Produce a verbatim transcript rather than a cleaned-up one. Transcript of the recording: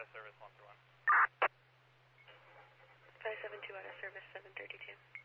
out of service, one for one. five seven two out of service, seven thirty-two.